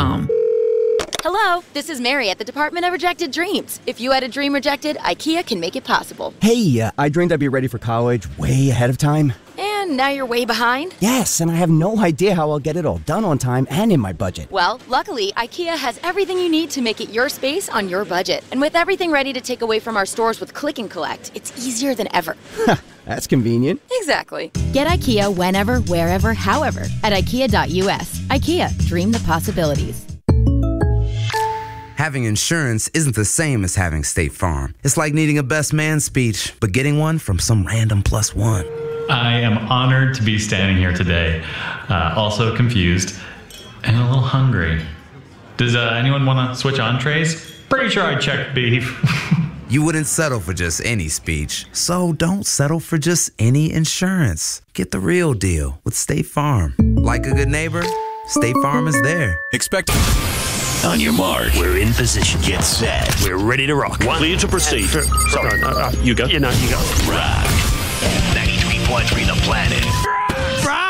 IKEA.com. Hello, this is Mary at the Department of Rejected Dreams. If you had a dream rejected, IKEA can make it possible. Hey, I dreamed I'd be ready for college way ahead of time. And now you're way behind? Yes, and I have no idea how I'll get it all done on time and in my budget. Well, luckily, IKEA has everything you need to make it your space on your budget. And with everything ready to take away from our stores with Click and Collect, it's easier than ever. That's convenient. Exactly. Get IKEA whenever, wherever, however at IKEA.us. IKEA, dream the possibilities. Having insurance isn't the same as having State Farm. It's like needing a best man speech, but getting one from some random plus one. I am honored to be standing here today, also confused and a little hungry. Does anyone want to switch entrees? Pretty sure I checked beef. You wouldn't settle for just any speech, so don't settle for just any insurance. Get the real deal with State Farm. Like a good neighbor, State Farm is there. Expect... On your mark. We're in position. Get set. We're ready to rock. Clear to proceed. Sorry. You go. You go. Rock. 93.3 The Planet. Rock.